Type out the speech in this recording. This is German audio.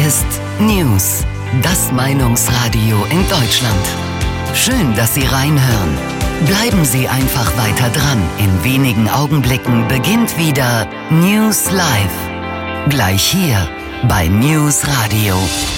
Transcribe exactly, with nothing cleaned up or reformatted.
ist News, das Meinungsradio in Deutschland. Schön, dass Sie reinhören. Bleiben Sie einfach weiter dran. In wenigen Augenblicken beginnt wieder News Live. Gleich hier bei News Radio.